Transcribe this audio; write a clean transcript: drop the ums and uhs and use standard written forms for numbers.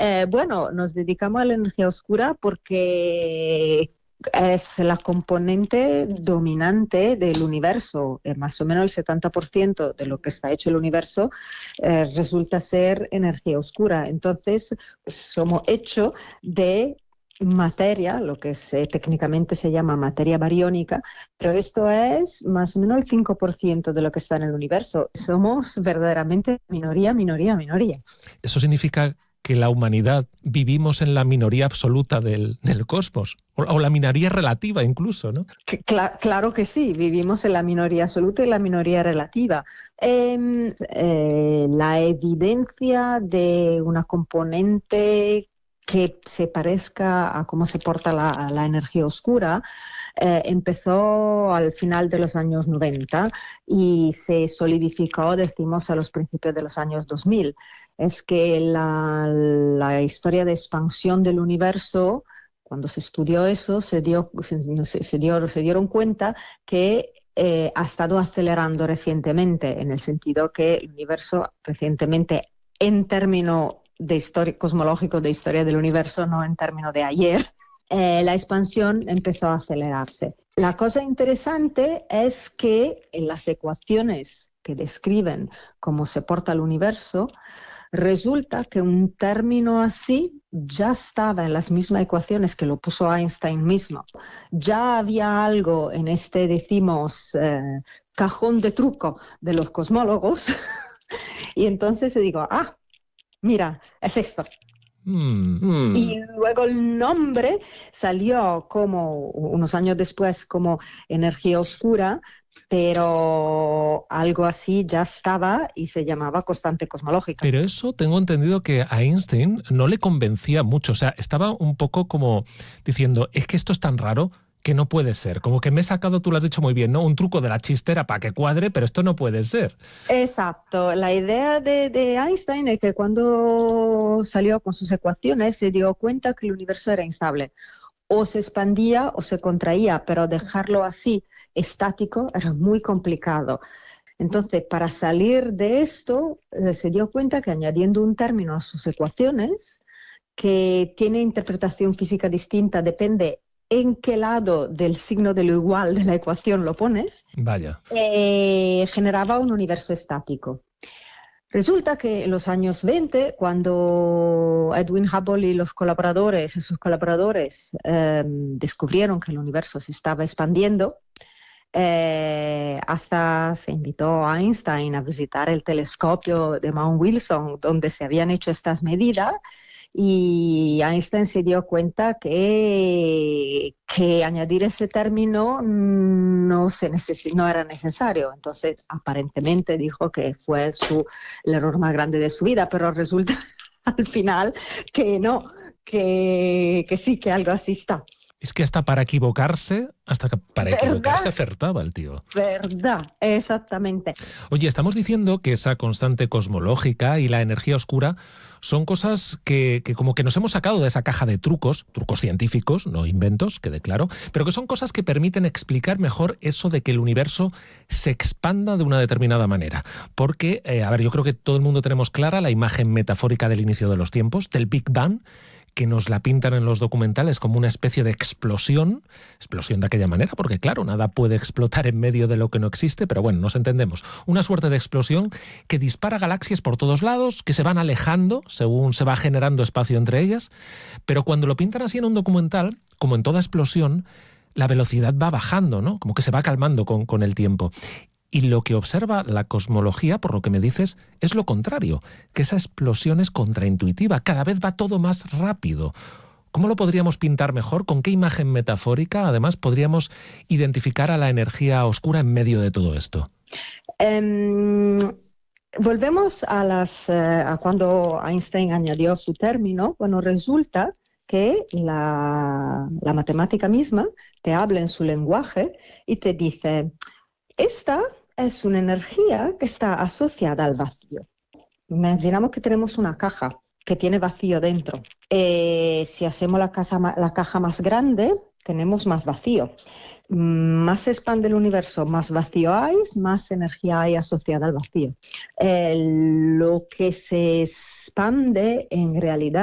Bueno, nos dedicamos a la energía oscura porque es la componente dominante del universo. Más o menos el 70% de lo que está hecho el universo resulta ser energía oscura. Entonces, somos hechos de materia, lo que técnicamente se llama materia bariónica, pero esto es más o menos el 5% de lo que está en el universo. Somos verdaderamente minoría. Eso significa que la humanidad vivimos en la minoría absoluta del cosmos, o la minoría relativa incluso, ¿no? Claro que sí, vivimos en la minoría absoluta y la minoría relativa. La evidencia de una componente que se parezca a cómo se porta la energía oscura empezó al final de los años 90 y se solidificó, decimos, a los principios de los años 2000. Es que la historia de expansión del universo, cuando se estudió eso, se dieron cuenta que ha estado acelerando recientemente, en el sentido que el universo recientemente, en términos de historia cosmológico, de historia del universo, no en términos de ayer, la expansión empezó a acelerarse. La cosa interesante es que en las ecuaciones que describen cómo se porta el universo, resulta que un término así ya estaba en las mismas ecuaciones que lo puso Einstein mismo. Ya había algo en este, decimos, cajón de truco de los cosmólogos, y entonces se digo, mira, es esto. Y luego el nombre salió como unos años después como energía oscura, pero algo así ya estaba y se llamaba constante cosmológica. Pero eso tengo entendido que a Einstein no le convencía mucho, o sea, estaba un poco como diciendo, es que esto es tan raro que no puede ser, como que me he sacado, tú lo has dicho muy bien, ¿no? Un truco de la chistera para que cuadre, pero esto no puede ser. Exacto, la idea de Einstein es que cuando salió con sus ecuaciones se dio cuenta que el universo era instable. O se expandía o se contraía, pero dejarlo así, estático, era muy complicado. Entonces, para salir de esto, se dio cuenta que añadiendo un término a sus ecuaciones, que tiene interpretación física distinta, depende en qué lado del signo de lo igual de la ecuación lo pones, Vaya. Generaba un universo estático. Resulta que en los años 20, cuando Edwin Hubble y sus colaboradores descubrieron que el universo se estaba expandiendo, hasta se invitó a Einstein a visitar el telescopio de Mount Wilson, donde se habían hecho estas medidas, y Einstein se dio cuenta que añadir ese término no era necesario. Entonces, aparentemente dijo que fue el error más grande de su vida, pero resulta al final que no, que sí, que algo así está. Es que hasta para equivocarse acertaba el tío. Verdad, exactamente. Oye, estamos diciendo que esa constante cosmológica y la energía oscura son cosas que como que nos hemos sacado de esa caja de trucos científicos, no inventos, quede claro, pero que son cosas que permiten explicar mejor eso de que el universo se expanda de una determinada manera. Porque, yo creo que todo el mundo tenemos clara la imagen metafórica del inicio de los tiempos, del Big Bang, que nos la pintan en los documentales como una especie de explosión de aquella manera, porque claro, nada puede explotar en medio de lo que no existe, pero bueno, nos entendemos. Una suerte de explosión que dispara galaxias por todos lados, que se van alejando según se va generando espacio entre ellas, pero cuando lo pintan así en un documental, como en toda explosión, la velocidad va bajando, ¿no? Como que se va calmando con el tiempo. Y lo que observa la cosmología, por lo que me dices, es lo contrario, que esa explosión es contraintuitiva, cada vez va todo más rápido. ¿Cómo lo podríamos pintar mejor? ¿Con qué imagen metafórica, además, podríamos identificar a la energía oscura en medio de todo esto? Volvemos a cuando Einstein añadió su término. Bueno, resulta que la matemática misma te habla en su lenguaje y te dice, esta es una energía que está asociada al vacío. Imaginamos que tenemos una caja que tiene vacío dentro. Si hacemos la caja más grande, tenemos más vacío. Más se expande el universo, más vacío hay, más energía hay asociada al vacío. Lo que se expande en realidad